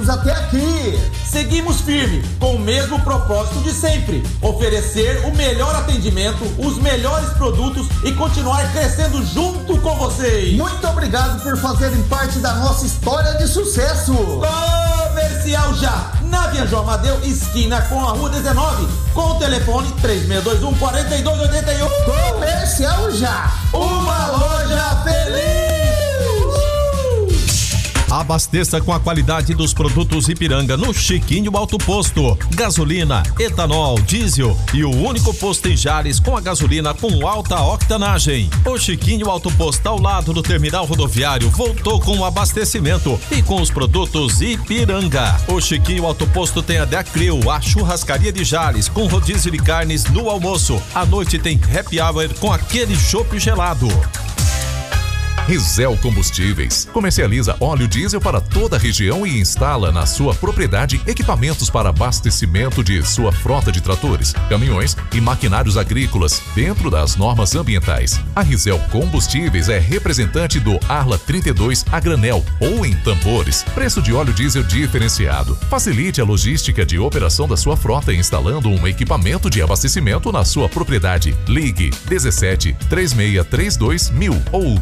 chegamos até aqui. Seguimos firme, com o mesmo propósito de sempre: oferecer o melhor atendimento, os melhores produtos e continuar crescendo junto com vocês. Muito obrigado por fazerem parte da nossa história de sucesso. Comercial Já, na Viajão Amadeu, esquina com a Rua 19, com o telefone 3621-4281. Comercial Já, uma loja feliz. Abasteça com a qualidade dos produtos Ipiranga no Chiquinho Alto Posto. Gasolina, etanol, diesel e o único posto em Jales com a gasolina com alta octanagem. O Chiquinho Alto Posto, ao lado do terminal rodoviário, voltou com o abastecimento e com os produtos Ipiranga. O Chiquinho Alto Posto tem a Deacril, a churrascaria de Jales, com rodízio de carnes no almoço. À noite tem happy hour com aquele chopp gelado. Rizel Combustíveis comercializa óleo diesel para toda a região e instala na sua propriedade equipamentos para abastecimento de sua frota de tratores, caminhões e maquinários agrícolas dentro das normas ambientais. A Rizel Combustíveis é representante do Arla 32 a granel ou em tambores. Preço de óleo diesel diferenciado. Facilite a logística de operação da sua frota instalando um equipamento de abastecimento na sua propriedade. Ligue 17 3632 1000 ou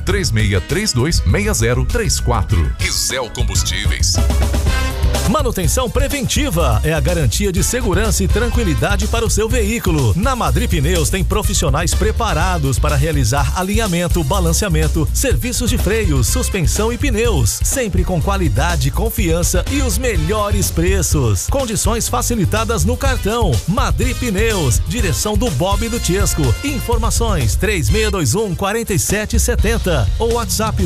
3632-6034. Rizel Combustíveis. Manutenção preventiva é a garantia de segurança e tranquilidade para o seu veículo. Na Madri Pneus tem profissionais preparados para realizar alinhamento, balanceamento, serviços de freios, suspensão e pneus, sempre com qualidade, confiança e os melhores preços. Condições facilitadas no cartão. Madri Pneus, direção do Bob e do Tiesco. Informações 3621-4770 ou WhatsApp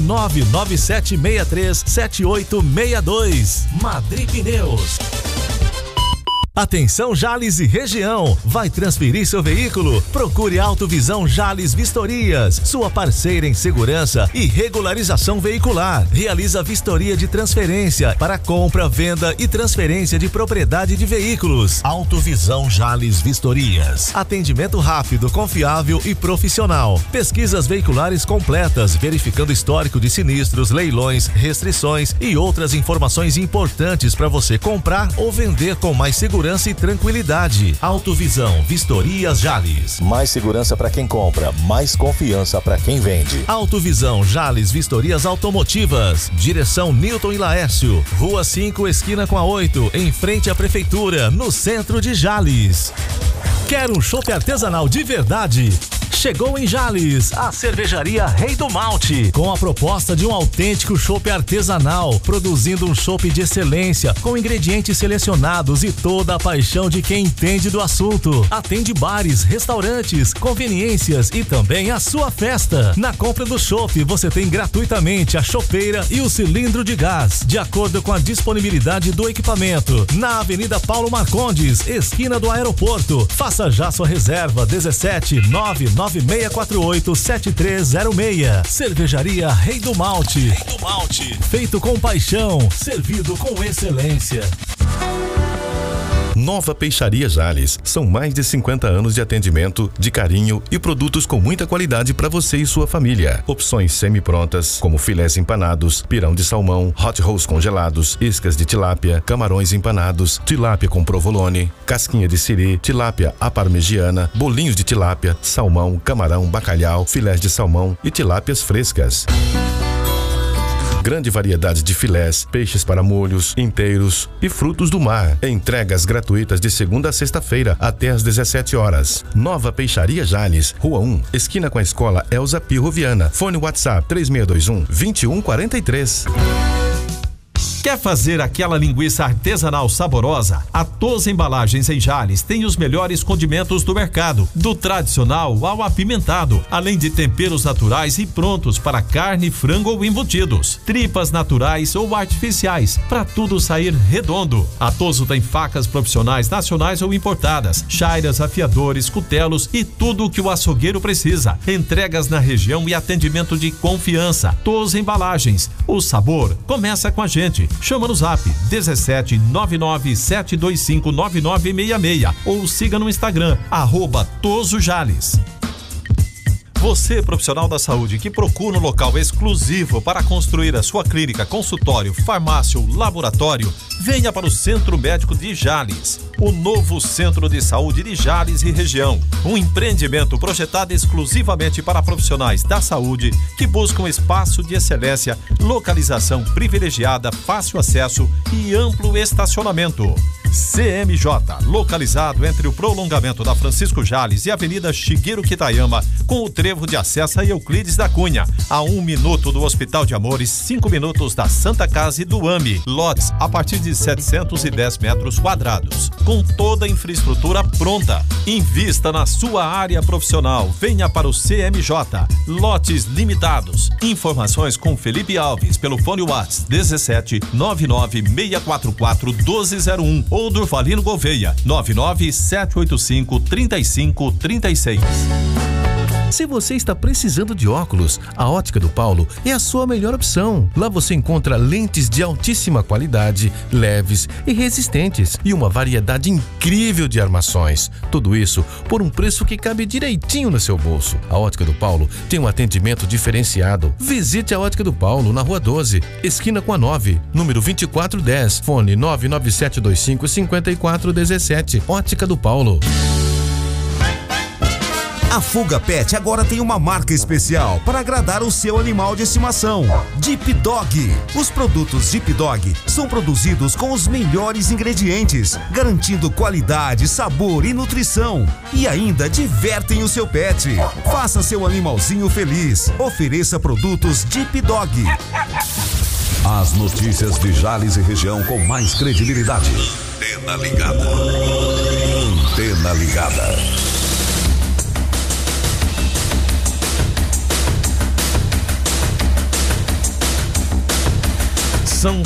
997637862. Madri Pneus. Atenção Jales e região, vai transferir seu veículo? Procure Autovisão Jales Vistorias, sua parceira em segurança e regularização veicular. Realiza vistoria de transferência para compra, venda e transferência de propriedade de veículos. Autovisão Jales Vistorias. Atendimento rápido, confiável e profissional. Pesquisas veiculares completas, verificando histórico de sinistros, leilões, restrições e outras informações importantes para você comprar ou vender com mais segurança e tranquilidade. Autovisão Vistorias Jales. Mais segurança para quem compra, mais confiança para quem vende. Autovisão Jales Vistorias Automotivas. Direção Newton e Laércio. Rua 5, esquina com a 8, em frente à prefeitura, no centro de Jales. Quer um chopp artesanal de verdade? Chegou em Jales, a cervejaria Rei do Malte, com a proposta de um autêntico chopp artesanal, produzindo um chopp de excelência, com ingredientes selecionados e toda a paixão de quem entende do assunto. Atende bares, restaurantes, conveniências e também a sua festa. Na compra do chopp, você tem gratuitamente a chopeira e o cilindro de gás, de acordo com a disponibilidade do equipamento. Na Avenida Paulo Marcondes, esquina do aeroporto. Faça já sua reserva, 17996487306. Cervejaria Rei do Malte. Rei do Malte. Feito com paixão, servido com excelência. Nova Peixaria Jales. São mais de 50 anos de atendimento, de carinho e produtos com muita qualidade para você e sua família. Opções semi-prontas, como filés empanados, pirão de salmão, hot rolls congelados, iscas de tilápia, camarões empanados, tilápia com provolone, casquinha de siri, tilápia à parmegiana, bolinhos de tilápia, salmão, camarão, bacalhau, filés de salmão e tilápias frescas. Grande variedade de filés, peixes para molhos, inteiros e frutos do mar. Entregas gratuitas de segunda a sexta-feira até às 17 horas. Nova Peixaria Jales, Rua 1, esquina com a Escola Elza Pirro Viana. Fone WhatsApp 3621-2143. Quer fazer aquela linguiça artesanal saborosa? A Toza Embalagens em Jales tem os melhores condimentos do mercado, do tradicional ao apimentado, além de temperos naturais e prontos para carne, frango ou embutidos, tripas naturais ou artificiais, para tudo sair redondo. A Tozo tem facas profissionais nacionais ou importadas, chairas, afiadores, cutelos e tudo o que o açougueiro precisa. Entregas na região e atendimento de confiança. Toza Embalagens, o sabor começa com a gente. Chama no zap 17997259966 ou siga no Instagram @TozoJales. Você, profissional da saúde, que procura um local exclusivo para construir a sua clínica, consultório, farmácia ou laboratório, venha para o Centro Médico de Jales, o novo Centro de Saúde de Jales e região. Um empreendimento projetado exclusivamente para profissionais da saúde que buscam espaço de excelência, localização privilegiada, fácil acesso e amplo estacionamento. CMJ, localizado entre o prolongamento da Francisco Jales e a Avenida Shigeru Kitayama, com o trevo de acesso a Euclides da Cunha, a 1 minuto do Hospital de Amores, 5 minutos da Santa Casa e do AMI. Lotes a partir de 710 metros quadrados, com toda a infraestrutura pronta. Invista na sua área profissional. Venha para o CMJ. Lotes limitados. Informações com Felipe Alves pelo fone WhatsApp 17 99 644 1201 ou Durvalino Gouveia 99 785 3536. Se você está precisando de óculos, a Ótica do Paulo é a sua melhor opção. Lá você encontra lentes de altíssima qualidade, leves e resistentes e uma variedade incrível de armações. Tudo isso por um preço que cabe direitinho no seu bolso. A Ótica do Paulo tem um atendimento diferenciado. Visite a Ótica do Paulo na Rua 12, esquina com a 9, número 2410, fone 997255417. Ótica do Paulo. A Fuga Pet agora tem uma marca especial para agradar o seu animal de estimação. Deep Dog. Os produtos Deep Dog são produzidos com os melhores ingredientes, garantindo qualidade, sabor e nutrição. E ainda divertem o seu pet. Faça seu animalzinho feliz. Ofereça produtos Deep Dog. As notícias de Jales e região com mais credibilidade. Antena ligada. Antena ligada. São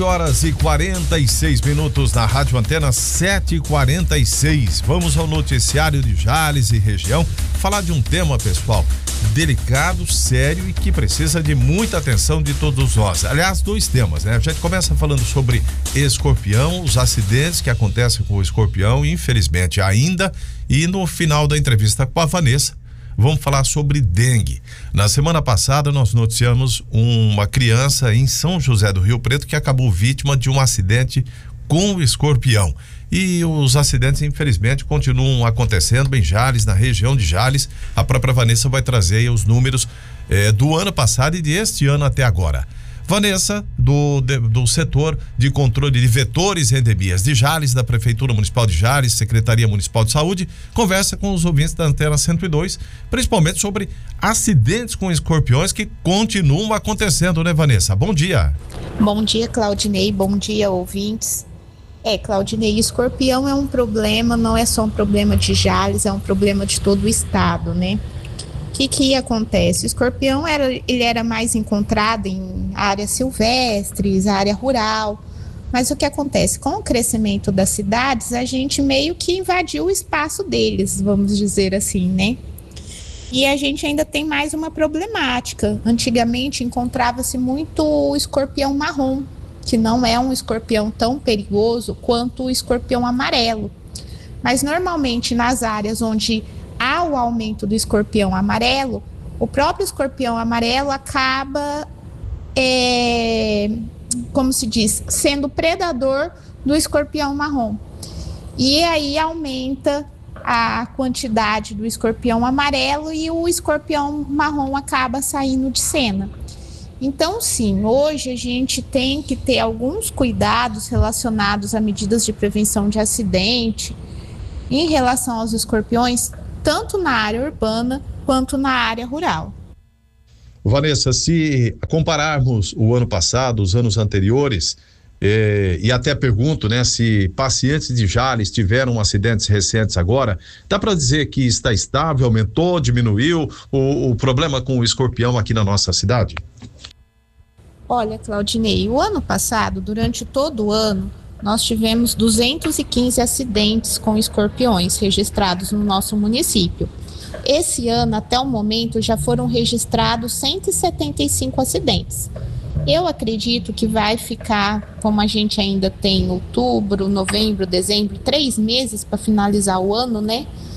7h46 na Rádio Antena, 7h46. Vamos ao noticiário de Jales e região, falar de um tema, pessoal, delicado, sério e que precisa de muita atenção de todos nós. Aliás, 2 temas, né? A gente começa falando sobre escorpião, os acidentes que acontecem com o escorpião, infelizmente ainda, e no final da entrevista com a Vanessa, vamos falar sobre dengue. Na semana passada nós noticiamos uma criança em São José do Rio Preto que acabou vítima de um acidente com o escorpião. E os acidentes, infelizmente, continuam acontecendo em Jales, na região de Jales. A própria Vanessa vai trazer aí os números do ano passado e deste ano até agora. Vanessa, do setor de controle de vetores e endemias de Jales, da Prefeitura Municipal de Jales, Secretaria Municipal de Saúde, conversa com os ouvintes da Antena 102, principalmente sobre acidentes com escorpiões que continuam acontecendo, né, Vanessa? Bom dia. Bom dia, Claudinei. Bom dia, ouvintes. Claudinei, escorpião é um problema, não é só um problema de Jales, é um problema de todo o estado, né? O que acontece? O escorpião ele era mais encontrado em áreas silvestres, área rural, mas o que acontece? Com o crescimento das cidades, a gente meio que invadiu o espaço deles, vamos dizer assim, né? E a gente ainda tem mais uma problemática. Antigamente encontrava-se muito o escorpião marrom, que não é um escorpião tão perigoso quanto o escorpião amarelo. Mas normalmente nas áreas onde há o aumento do escorpião amarelo, o próprio escorpião amarelo acaba, como se diz, sendo predador do escorpião marrom. E aí aumenta a quantidade do escorpião amarelo e o escorpião marrom acaba saindo de cena. Então, sim, hoje a gente tem que ter alguns cuidados relacionados a medidas de prevenção de acidente em relação aos escorpiões, tanto na área urbana quanto na área rural. Vanessa, se compararmos o ano passado, os anos anteriores, e até pergunto, né, se pacientes de Jales tiveram acidentes recentes agora, dá para dizer que está estável, aumentou, diminuiu o problema com o escorpião aqui na nossa cidade? Olha, Claudinei, o ano passado, durante todo o ano, nós tivemos 215 acidentes com escorpiões registrados no nosso município. Esse ano, até o momento, já foram registrados 175 acidentes. Eu acredito que vai ficar, como a gente ainda tem outubro, novembro, dezembro, 3 meses para finalizar o ano, né?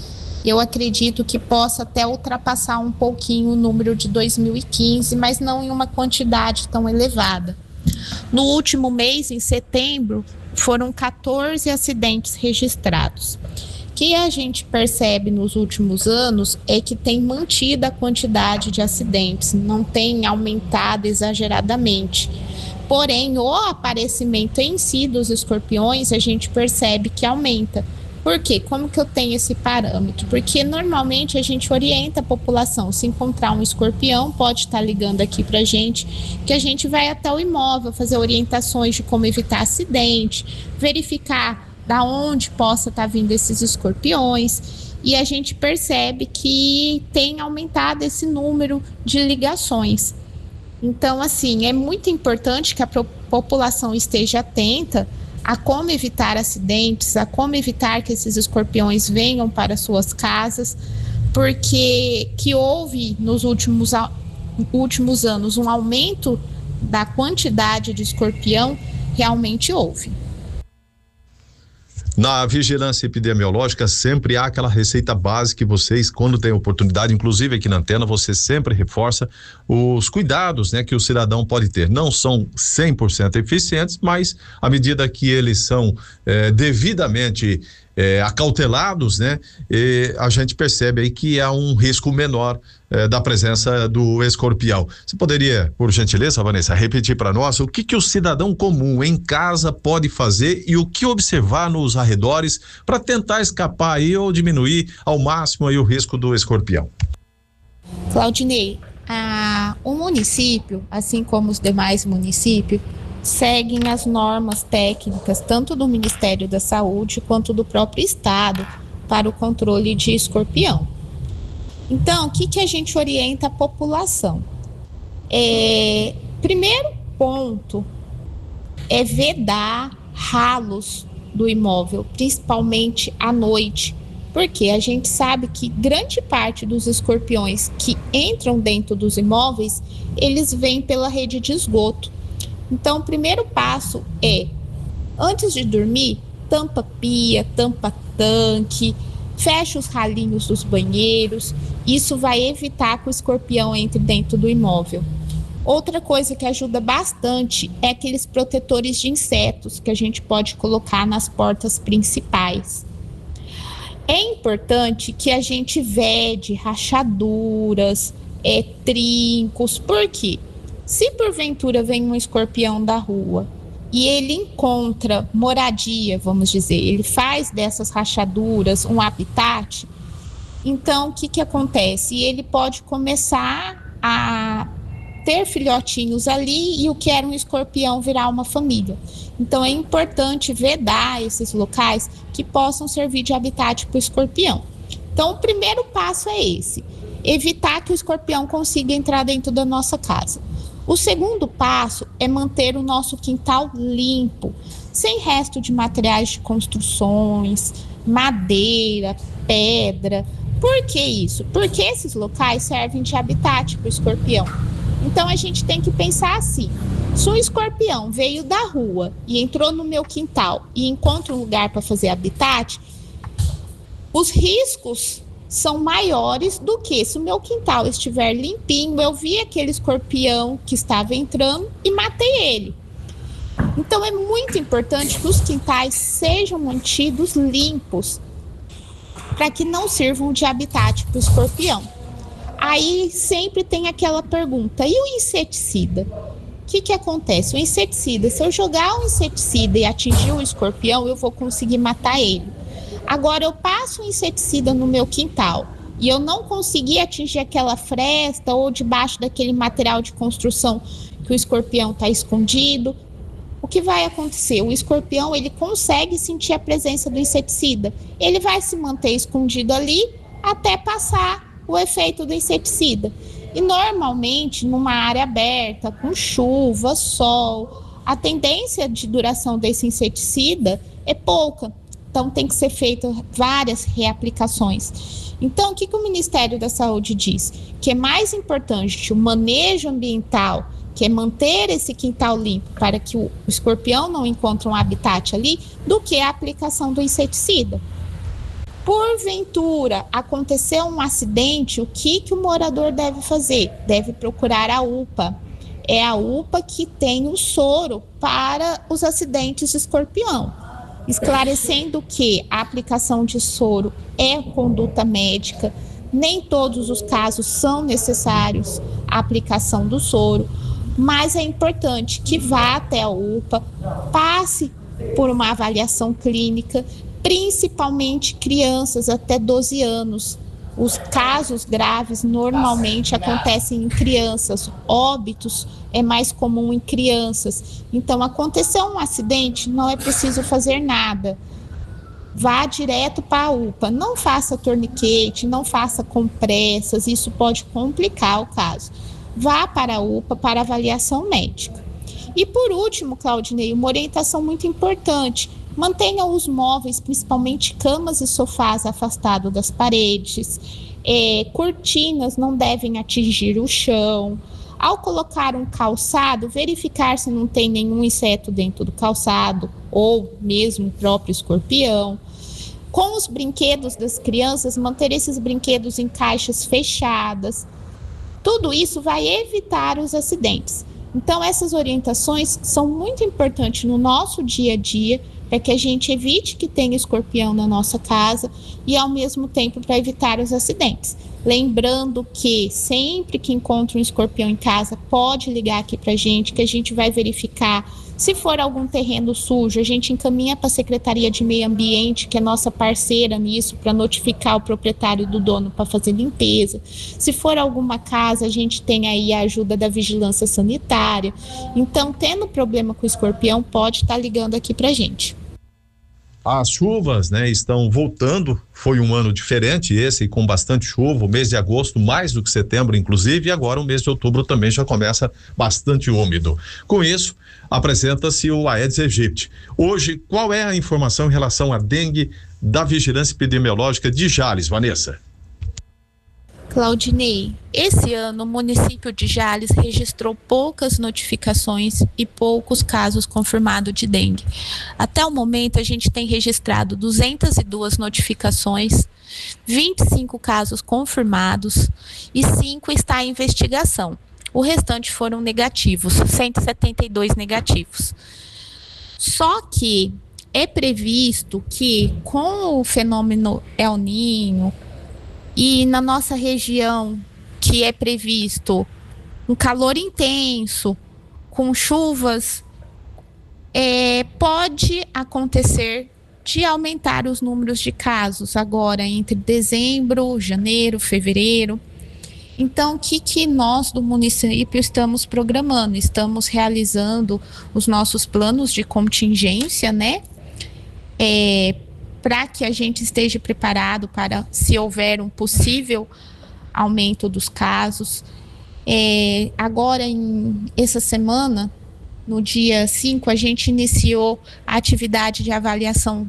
Eu acredito que possa até ultrapassar um pouquinho o número de 2015, mas não em uma quantidade tão elevada. No último mês, em setembro, foram 14 acidentes registrados. O que a gente percebe nos últimos anos é que tem mantido a quantidade de acidentes, não tem aumentado exageradamente. Porém, o aparecimento em si dos escorpiões, a gente percebe que aumenta. Por quê? Como que eu tenho esse parâmetro? Porque normalmente a gente orienta a população, se encontrar um escorpião, pode estar ligando aqui pra gente, que a gente vai até o imóvel, fazer orientações de como evitar acidente, verificar da onde possa estar vindo esses escorpiões, e a gente percebe que tem aumentado esse número de ligações. Então, assim, é muito importante que a população esteja atenta a como evitar acidentes, a como evitar que esses escorpiões venham para suas casas, porque que houve nos últimos anos um aumento da quantidade de escorpião, realmente houve. Na vigilância epidemiológica sempre há aquela receita básica que vocês, quando tem oportunidade, inclusive aqui na antena, você sempre reforça os cuidados, né, que o cidadão pode ter. Não são 100% eficientes, mas à medida que eles são devidamente acautelados, né, a gente percebe aí que há um risco menor da presença do escorpião. Você poderia, por gentileza, Vanessa, repetir para nós o que o cidadão comum em casa pode fazer e o que observar nos arredores para tentar escapar aí ou diminuir ao máximo aí o risco do escorpião? Claudinei, o município, assim como os demais municípios, seguem as normas técnicas tanto do Ministério da Saúde quanto do próprio Estado para o controle de escorpião. Então, o que a gente orienta a população? Primeiro ponto é vedar ralos do imóvel, principalmente à noite, porque a gente sabe que grande parte dos escorpiões que entram dentro dos imóveis, eles vêm pela rede de esgoto. Então, o primeiro passo é, antes de dormir, tampa pia, tampa tanque, fecha os ralinhos dos banheiros. Isso vai evitar que o escorpião entre dentro do imóvel. Outra coisa que ajuda bastante é aqueles protetores de insetos que a gente pode colocar nas portas principais. É importante que a gente vede rachaduras, trincos, porque se porventura vem um escorpião da rua e ele encontra moradia, vamos dizer, ele faz dessas rachaduras um habitat, então o que acontece? Ele pode começar a ter filhotinhos ali e o que era um escorpião virar uma família. Então é importante vedar esses locais que possam servir de habitat para o escorpião. Então o primeiro passo é esse, evitar que o escorpião consiga entrar dentro da nossa casa. O segundo passo é manter o nosso quintal limpo, sem resto de materiais de construções, madeira, pedra. Por que isso? Porque esses locais servem de habitat para o escorpião. Então a gente tem que pensar assim, se um escorpião veio da rua e entrou no meu quintal e encontra um lugar para fazer habitat, os riscos são maiores do que se o meu quintal estiver limpinho, eu vi aquele escorpião que estava entrando e matei ele. Então é muito importante que os quintais sejam mantidos limpos para que não sirvam de habitat para o escorpião. Aí sempre tem aquela pergunta, e o inseticida? O que acontece? O inseticida, se eu jogar um inseticida e atingir o escorpião, eu vou conseguir matar ele. Agora, eu passo um inseticida no meu quintal e eu não consegui atingir aquela fresta ou debaixo daquele material de construção que o escorpião está escondido, o que vai acontecer? O escorpião, ele consegue sentir a presença do inseticida. Ele vai se manter escondido ali até passar o efeito do inseticida. E normalmente, numa área aberta, com chuva, sol, a tendência de duração desse inseticida é pouca. Então, tem que ser feita várias reaplicações. Então, o que o Ministério da Saúde diz? Que é mais importante o manejo ambiental, que é manter esse quintal limpo para que o escorpião não encontre um habitat ali, do que a aplicação do inseticida. Porventura, aconteceu um acidente, o que o morador deve fazer? Deve procurar a UPA. É a UPA que tem o soro para os acidentes de escorpião. Esclarecendo que a aplicação de soro é conduta médica, nem todos os casos são necessários a aplicação do soro, mas é importante que vá até a UPA, passe por uma avaliação clínica, principalmente crianças até 12 anos. Os casos graves normalmente acontecem em crianças, óbitos é mais comum em crianças. Então, aconteceu um acidente, não é preciso fazer nada. Vá direto para a UPA, não faça torniquete, não faça compressas, isso pode complicar o caso. Vá para a UPA para avaliação médica. E por último, Claudinei, uma orientação muito importante: mantenha os móveis, principalmente camas e sofás, afastados das paredes. Cortinas não devem atingir o chão. Ao colocar um calçado, verificar se não tem nenhum inseto dentro do calçado ou mesmo o próprio escorpião. Com os brinquedos das crianças, manter esses brinquedos em caixas fechadas. Tudo isso vai evitar os acidentes. Então, essas orientações são muito importantes no nosso dia a dia, para que a gente evite que tenha escorpião na nossa casa e, ao mesmo tempo, para evitar os acidentes. Lembrando que sempre que encontra um escorpião em casa, pode ligar aqui para a gente, que a gente vai verificar. Se for algum terreno sujo, a gente encaminha para a Secretaria de Meio Ambiente, que é nossa parceira nisso, para notificar o proprietário do dono para fazer limpeza. Se for alguma casa, a gente tem aí a ajuda da vigilância sanitária. Então, tendo problema com o escorpião, pode estar ligando aqui para a gente. As chuvas, né, estão voltando. Foi um ano diferente esse, com bastante chuva. O mês de agosto, mais do que setembro, inclusive, e agora o mês de outubro também já começa bastante úmido. Com isso, apresenta-se o Aedes aegypti. Hoje, qual é a informação em relação à dengue da Vigilância Epidemiológica de Jales, Vanessa? Claudinei, esse ano o município de Jales registrou poucas notificações e poucos casos confirmados de dengue. Até o momento, a gente tem registrado 202 notificações, 25 casos confirmados e 5 está em investigação. O restante foram negativos, 172 negativos. Só que é previsto que, com o fenômeno El Niño, e na nossa região, que é previsto um calor intenso, com chuvas, pode acontecer de aumentar os números de casos agora entre dezembro, janeiro, fevereiro. Então, o que nós do município estamos programando? Estamos realizando os nossos planos de contingência, né? Para que a gente esteja preparado para, se houver um possível aumento dos casos. Agora, essa semana, no dia 5, a gente iniciou a atividade de avaliação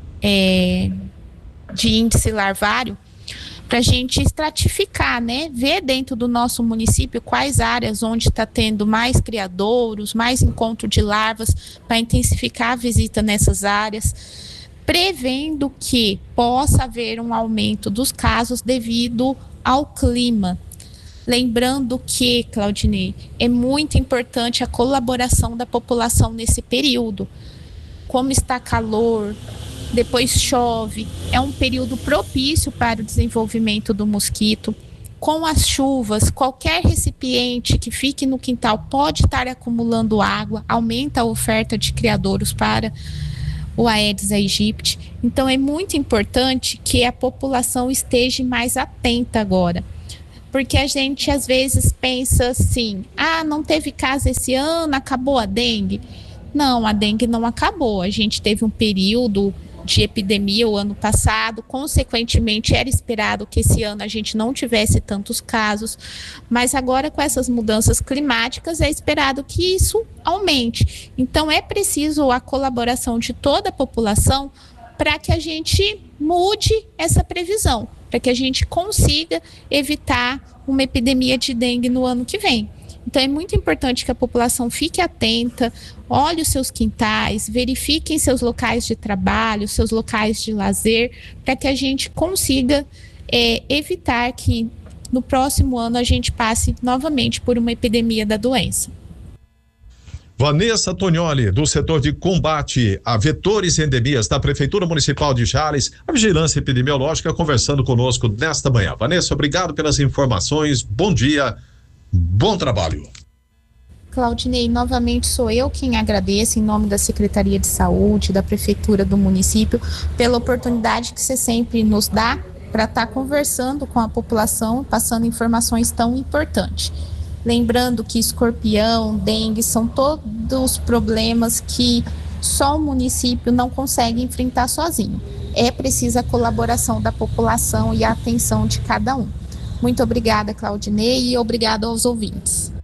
de índice larvário, para a gente estratificar, né? Ver dentro do nosso município quais áreas onde está tendo mais criadouros, mais encontro de larvas, para intensificar a visita nessas áreas, prevendo que possa haver um aumento dos casos devido ao clima. Lembrando que, Claudinei, é muito importante a colaboração da população nesse período. Como está calor, depois chove, é um período propício para o desenvolvimento do mosquito. Com as chuvas, qualquer recipiente que fique no quintal pode estar acumulando água, aumenta a oferta de criadouros para o Aedes aegypti. Então, é muito importante que a população esteja mais atenta agora. Porque a gente, às vezes, pensa assim, não teve caso esse ano, acabou a dengue. Não, a dengue não acabou. A gente teve um período de epidemia o ano passado, consequentemente era esperado que esse ano a gente não tivesse tantos casos, mas agora com essas mudanças climáticas é esperado que isso aumente. Então é preciso a colaboração de toda a população para que a gente mude essa previsão, para que a gente consiga evitar uma epidemia de dengue no ano que vem. Então é muito importante que a população fique atenta, olhe os seus quintais, verifiquem seus locais de trabalho, seus locais de lazer, para que a gente consiga evitar que no próximo ano a gente passe novamente por uma epidemia da doença. Vanessa Tonioli, do setor de combate a vetores e endemias da Prefeitura Municipal de Jales, a Vigilância Epidemiológica, conversando conosco nesta manhã. Vanessa, obrigado pelas informações, bom dia, bom trabalho. Claudinei, novamente sou eu quem agradeço em nome da Secretaria de Saúde, da Prefeitura do município, pela oportunidade que você sempre nos dá para estar conversando com a população, passando informações tão importantes. Lembrando que escorpião, dengue são todos problemas que só o município não consegue enfrentar sozinho. É preciso a colaboração da população e a atenção de cada um. Muito obrigada, Claudinei, e obrigado aos ouvintes.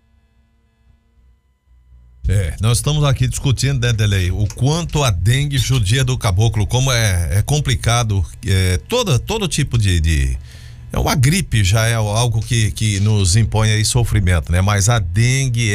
Nós estamos aqui discutindo, né, Delei, o quanto a dengue judia do caboclo, como é complicado, todo tipo de é uma gripe, já é algo que nos impõe aí sofrimento, né? Mas a dengue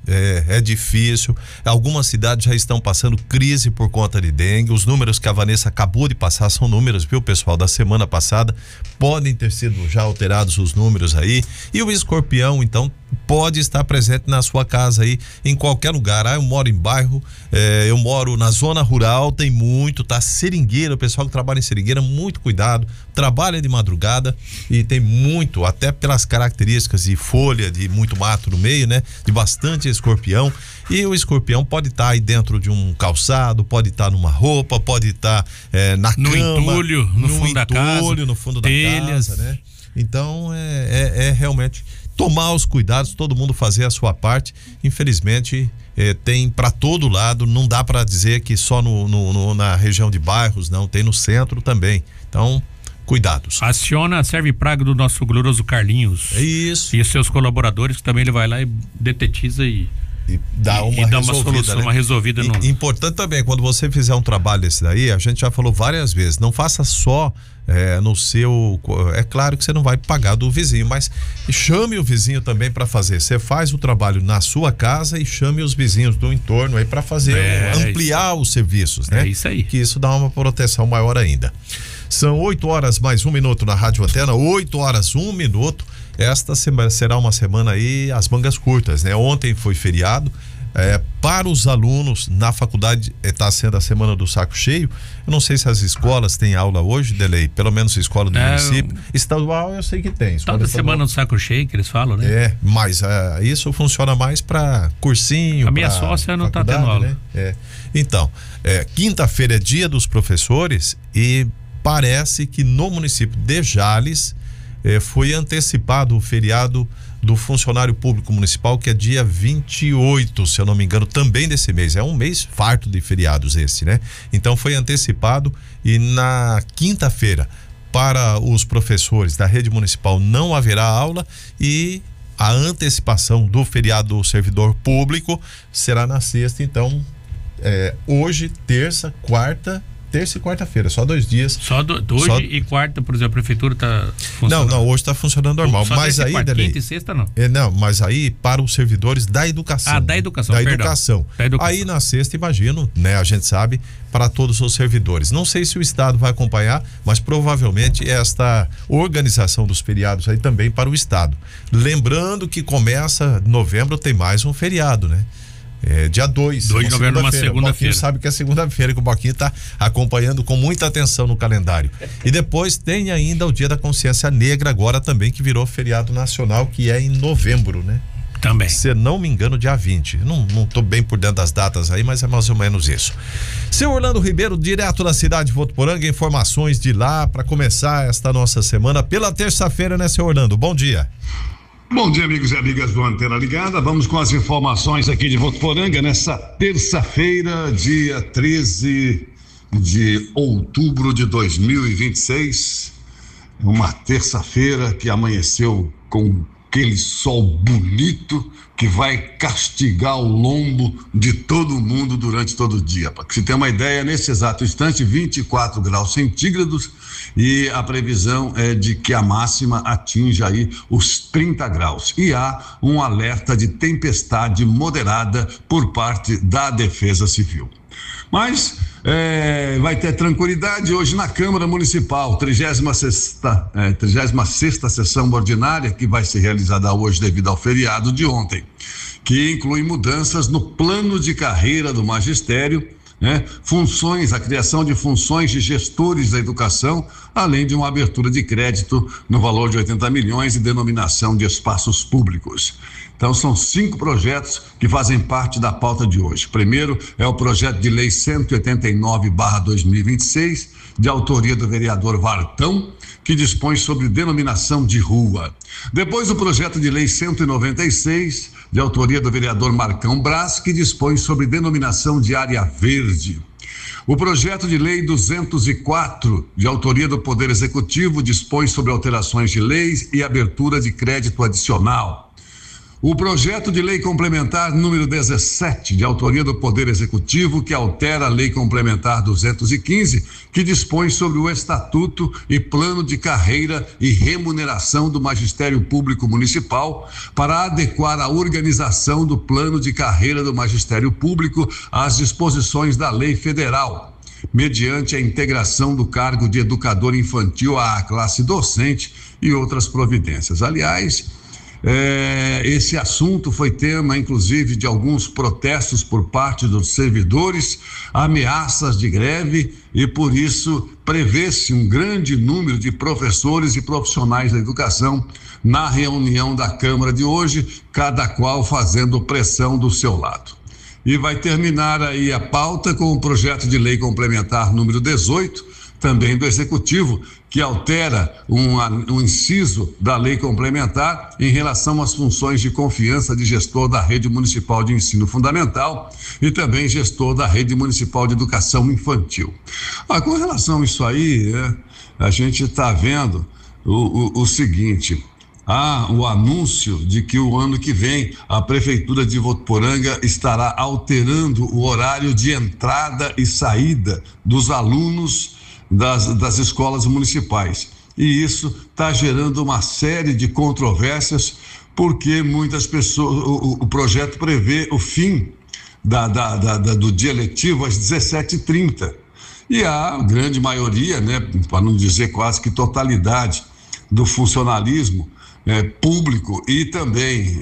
é difícil. Algumas cidades já estão passando crise por conta de dengue. Os números que a Vanessa acabou de passar são números, viu, pessoal, da semana passada. Podem ter sido já alterados os números aí. E o escorpião, então, pode estar presente na sua casa aí, em qualquer lugar. Eu moro em bairro, eu moro na zona rural, tem muito, tá? Seringueira, o pessoal que trabalha em seringueira, muito cuidado, trabalha de madrugada e tem muito, até pelas características de folha, de muito mato no meio, né? De bastante escorpião. E o escorpião pode estar aí dentro de um calçado, pode estar numa roupa, pode estar na cama. No entulho, no fundo da casa. No fundo da casa, né? Então, realmente tomar os cuidados, todo mundo fazer a sua parte. Infelizmente, tem para todo lado, não dá para dizer que só na região de bairros, não, tem no centro também. Então, cuidados. Aciona a Servipraga do nosso glorioso Carlinhos. É isso. E seus colaboradores, que também ele vai lá e detetiza e dá uma solução, né? uma resolvida. Importante também, quando você fizer um trabalho desse daí, a gente já falou várias vezes, não faça só no seu, é claro que você não vai pagar do vizinho, mas chame o vizinho também para fazer. Você faz o trabalho na sua casa e chame os vizinhos do entorno aí para fazer, ampliar os serviços, né? É isso aí. Que isso dá uma proteção maior ainda. São 8h mais 1 minuto na Rádio Antena, 8h 1 minuto. Esta semana será uma semana aí, as mangas curtas, né? Ontem foi feriado. Para os alunos na faculdade está sendo a semana do saco cheio. Eu não sei se as escolas têm aula hoje, Delei, pelo menos a escola do município. Estadual eu sei que tem. Toda semana do saco cheio que eles falam, né? Mas isso funciona mais para cursinho. A minha sócia não está tendo aula. Né? Então, quinta-feira é dia dos professores e parece que no município de Jales foi antecipado o feriado do funcionário público municipal, que é dia 28, se eu não me engano, também desse mês. É um mês farto de feriados esse, né? Então foi antecipado e na quinta-feira, para os professores da rede municipal, não haverá aula e a antecipação do feriado do servidor público será na sexta. Então, hoje, terça e quarta-feira, só 2 dias. Hoje e quarta, por exemplo, a prefeitura está funcionando. Não, hoje está funcionando normal. Só mas aí, quinta e sexta não. Não, mas aí para os servidores da educação. Da educação. Aí na sexta, imagino, né? A gente sabe, para todos os servidores. Não sei se o Estado vai acompanhar, mas provavelmente esta organização dos feriados aí também para o Estado. Lembrando que começa novembro, tem mais um feriado, né? Dia 2 de novembro, uma segunda-feira. O Boquinho sabe que é segunda-feira, que o Boquinho está acompanhando com muita atenção no calendário. E depois tem ainda o Dia da Consciência Negra, agora também, que virou feriado nacional, que é em novembro, né? Também. Se não me engano, dia 20. Não tô bem por dentro das datas aí, mas é mais ou menos isso. Seu Orlando Ribeiro, direto da cidade de Votuporanga, informações de lá para começar esta nossa semana pela terça-feira, né, seu Orlando? Bom dia. Bom dia, amigos e amigas do Antena Ligada. Vamos com as informações aqui de Votuporanga nessa terça-feira, dia 13 de outubro de 2026. Uma terça-feira que amanheceu com aquele sol bonito que vai castigar o lombo de todo mundo durante todo o dia. Para que se tenha uma ideia, nesse exato instante, 24 graus centígrados, e a previsão é de que a máxima atinja aí os 30 graus. E há um alerta de tempestade moderada por parte da Defesa Civil. Mas vai ter tranquilidade hoje na Câmara Municipal, 36ª sessão ordinária, que vai ser realizada hoje devido ao feriado de ontem, que inclui mudanças no plano de carreira do magistério, funções, a criação de funções de gestores da educação, além de uma abertura de crédito no valor de 80 milhões e denominação de espaços públicos. Então, são 5 projetos que fazem parte da pauta de hoje. Primeiro é o projeto de lei 189/2026, de autoria do vereador Vartão, que dispõe sobre denominação de rua. Depois o projeto de lei 196, de autoria do vereador Marcão Braz, que dispõe sobre denominação de área verde. O projeto de lei 204, de autoria do Poder Executivo, dispõe sobre alterações de leis e abertura de crédito adicional. O projeto de lei complementar número 17, de autoria do Poder Executivo, que altera a lei complementar 215, que dispõe sobre o estatuto e plano de carreira e remuneração do Magistério Público Municipal, para adequar a organização do plano de carreira do Magistério Público às disposições da lei federal, mediante a integração do cargo de educador infantil à classe docente e outras providências. Aliás, esse assunto foi tema, inclusive, de alguns protestos por parte dos servidores, ameaças de greve, e por isso prevê-se um grande número de professores e profissionais da educação na reunião da Câmara de hoje, cada qual fazendo pressão do seu lado. E vai terminar aí a pauta com o projeto de lei complementar número 18, também do Executivo, que altera um inciso da lei complementar em relação às funções de confiança de gestor da Rede Municipal de Ensino Fundamental e também gestor da Rede Municipal de Educação Infantil. Com relação a isso aí, a gente está vendo o seguinte: há o anúncio de que o ano que vem a Prefeitura de Votuporanga estará alterando o horário de entrada e saída dos alunos das escolas municipais. E isso está gerando uma série de controvérsias, porque muitas pessoas, o projeto prevê o fim do dia letivo às 17h30. E a grande maioria, para não dizer quase que totalidade, do funcionalismo público e também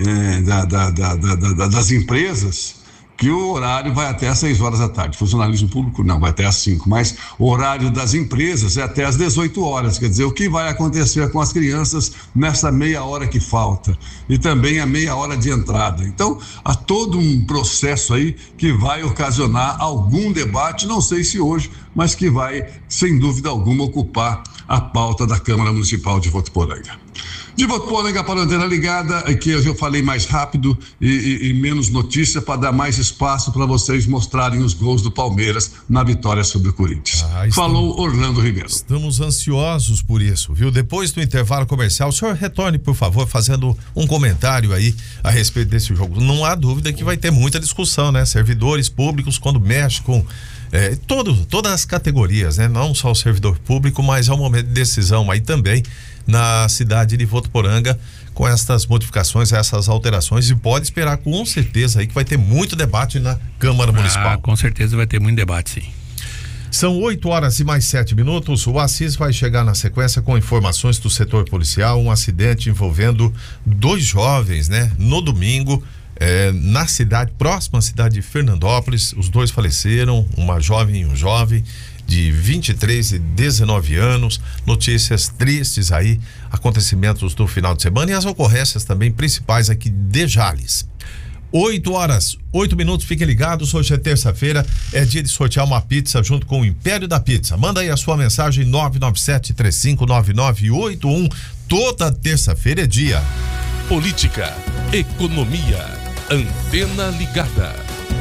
das empresas, que o horário vai até às 6 horas da tarde. Funcionalismo público não, vai até às 5, mas o horário das empresas é até às 18 horas. Quer dizer, o que vai acontecer com as crianças nessa meia hora que falta? E também a meia hora de entrada. Então, há todo um processo aí que vai ocasionar algum debate, não sei se hoje, mas que vai, sem dúvida alguma, ocupar a pauta da Câmara Municipal de Votuporanga. De Votuporanga para a Antena Ligada, que eu falei mais rápido e menos notícia, para dar mais espaço para vocês mostrarem os gols do Palmeiras na vitória sobre o Corinthians. Falou Orlando Ribeiro. Estamos ansiosos por isso, viu? Depois do intervalo comercial, o senhor retorne, por favor, fazendo um comentário aí a respeito desse jogo. Não há dúvida que vai ter muita discussão, né? Servidores públicos, quando mexe com todas as categorias, né? Não só o servidor público, mas é um momento de decisão aí também na cidade de Votuporanga, com essas modificações, essas alterações, e pode esperar com certeza aí que vai ter muito debate na Câmara Municipal. Com certeza vai ter muito debate, sim. São 8h mais 7. O Assis vai chegar na sequência com informações do setor policial, um acidente envolvendo 2 jovens, né? No domingo, na cidade, próxima à cidade de Fernandópolis, os 2 faleceram, uma jovem e um jovem de 23 e 19 anos, notícias tristes aí, acontecimentos do final de semana e as ocorrências também principais aqui de Jales. 8h08, fiquem ligados, hoje é terça-feira, é dia de sortear uma pizza junto com o Império da Pizza. Manda aí a sua mensagem 997-359981, toda terça-feira é dia. Política, economia, Antena Ligada.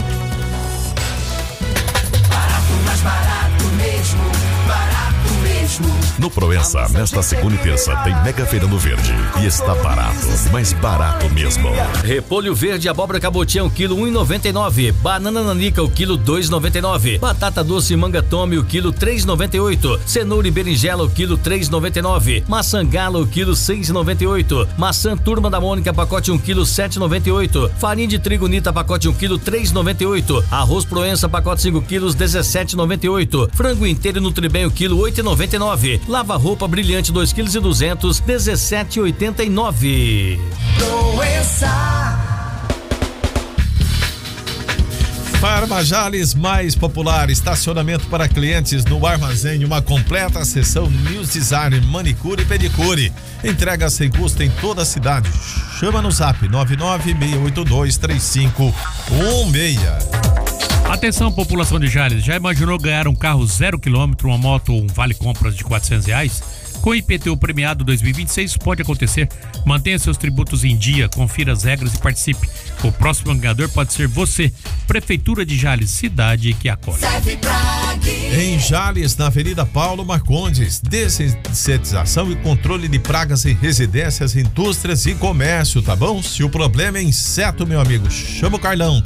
Barato, mais barato mesmo, barato mesmo. No Proença, nesta segunda e terça, tem Mega Feira no Verde. E está barato, mas barato mesmo. Repolho verde, abóbora cabotiã, o quilo 1,99. Banana nanica, o quilo 2,99. Batata doce manga tome, o quilo 3,98. Cenoura e berinjela, o quilo 3,99. Maçã gala, o quilo 6,98. Maçã turma da Mônica, pacote 1 quilo 7,98. Farinha de trigo Nita, pacote 1 quilo 3,98. Arroz Proença, pacote 5 quilos 17,98. Frango inteiro Nutribem, o quilo 8,99. Lava roupa brilhante 2 quilos e 200, 17,89. Proença. Farma Jales, mais popular, estacionamento para clientes no armazém, uma completa seção News Design, manicure e pedicure. Entrega sem custo em toda a cidade. Chama no zap 996823516. Atenção, população de Jales, já imaginou ganhar um carro 0 km, uma moto ou um vale compras de R$400? Com o IPTU premiado 2026 pode acontecer. Mantenha seus tributos em dia, confira as regras e participe. O próximo ganhador pode ser você. Prefeitura de Jales, cidade que acolhe. Em Jales, na Avenida Paulo Marcondes, desinsetização e controle de pragas em residências, indústrias e comércio, tá bom? Se o problema é inseto, meu amigo, chama o Carlão,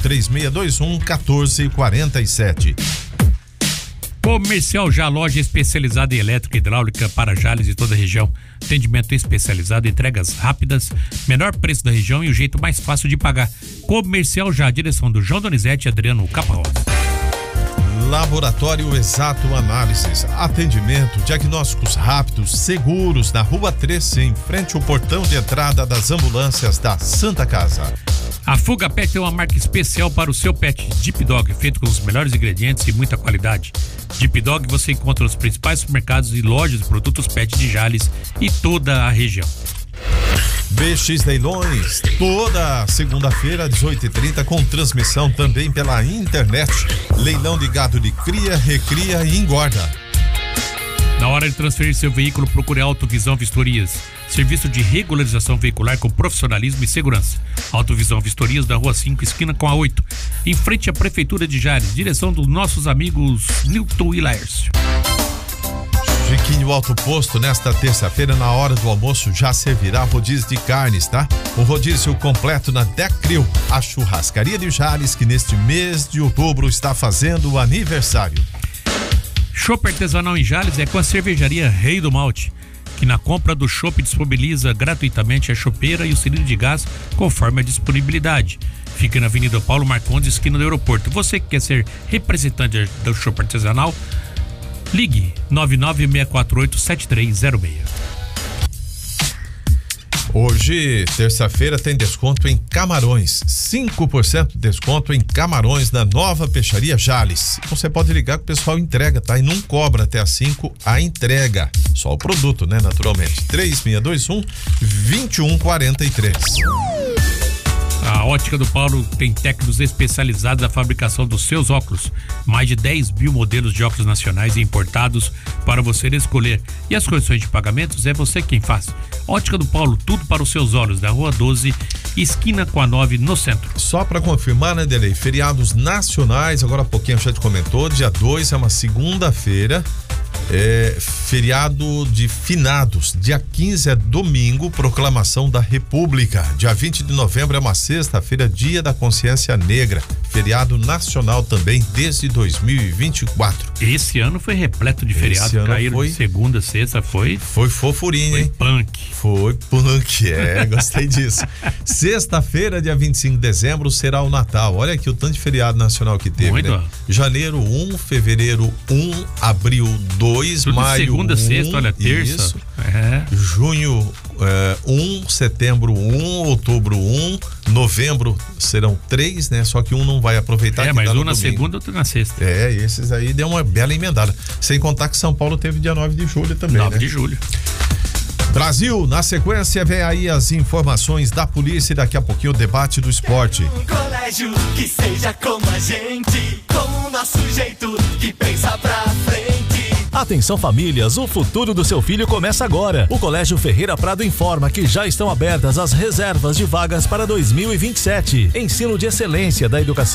3621-1447. Comercial Já, loja especializada em elétrica e hidráulica para Jales e toda a região. Atendimento especializado, entregas rápidas, menor preço da região e o jeito mais fácil de pagar. Comercial Já, direção do João Donizete e Adriano Caparrosa. Laboratório Exato Análises, atendimento, diagnósticos rápidos, seguros, na Rua 13, em frente ao portão de entrada das ambulâncias da Santa Casa. A Fuga Pet é uma marca especial para o seu pet, Deep Dog, feito com os melhores ingredientes e muita qualidade. Deep Dog você encontra nos principais supermercados e lojas de produtos pet de Jales e toda a região. BX Leilões, toda segunda-feira, 18h30, com transmissão também pela internet. Leilão de gado de cria, recria e engorda. Na hora de transferir seu veículo, procure Autovisão Vistorias. Serviço de regularização veicular com profissionalismo e segurança. Autovisão Vistorias, da Rua 5, esquina com a 8. Em frente à Prefeitura de Jales, direção dos nossos amigos Nilton e Laércio. Chiquinho Alto Posto, nesta terça-feira, na hora do almoço, já servirá rodízio de carnes, tá? O rodízio completo na Decril, a churrascaria de Jales, que neste mês de outubro está fazendo o aniversário. Chopp artesanal em Jales é com a cervejaria Rei do Malte, que na compra do chopp disponibiliza gratuitamente a chopeira e o cilindro de gás conforme a disponibilidade. Fica na Avenida Paulo Marcondes, esquina do aeroporto. Você que quer ser representante do chopp artesanal, ligue 996487306. Hoje, terça-feira, tem desconto em camarões. 5% de desconto em camarões na nova peixaria Jales. Você pode ligar que o pessoal entrega, tá? E não cobra até às 5 a entrega. Só o produto, né? Naturalmente. 3621-2143. A Ótica do Paulo tem técnicos especializados na fabricação dos seus óculos. Mais de 10 mil modelos de óculos nacionais e importados para você escolher. E as condições de pagamentos é você quem faz. Ótica do Paulo, tudo para os seus olhos, da Rua 12, esquina com a 9, no centro. Só para confirmar, né, Delei? Feriados nacionais, agora há pouquinho a gente comentou, dia 2 é uma segunda-feira. Feriado de finados, dia 15 é domingo, proclamação da República, dia 20 de novembro é uma sexta-feira, dia da consciência negra, feriado nacional também desde 2024. Esse ano foi repleto de feriado, caíram foi, de segunda, sexta, foi fofurinho, hein? Foi punk, gostei disso. Sexta-feira, dia 25 de dezembro, será o Natal, olha aqui o tanto de feriado nacional que teve, muito, né? Janeiro 1, fevereiro 1, abril 2, tudo maio segunda, 1, sexta, olha, terça. Isso. Junho 1, setembro 1, outubro 1, novembro serão 3, né? Só que um não vai aproveitar. Mas um na segunda, outro na sexta. Esses aí deu uma bela emendada. Sem contar que São Paulo teve dia 9 de julho também, 9 de julho. Brasil, na sequência vem aí as informações da polícia e daqui a pouquinho o debate do esporte. Um colégio que seja como a gente, com o nosso jeito que pensa pra frente. Atenção famílias, o futuro do seu filho começa agora. O Colégio Ferreira Prado informa que já estão abertas as reservas de vagas para 2027. Ensino de excelência da educação